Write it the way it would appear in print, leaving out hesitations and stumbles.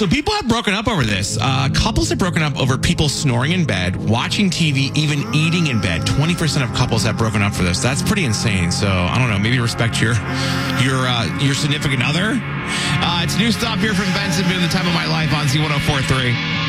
So people have broken up over this. Couples have broken up over people snoring in bed, watching TV, even eating in bed. 20% of couples have broken up for this. That's pretty insane. So I don't know. Maybe respect your significant other. It's new stuff here from Benson Boone, The Time of My Life on Z104.3.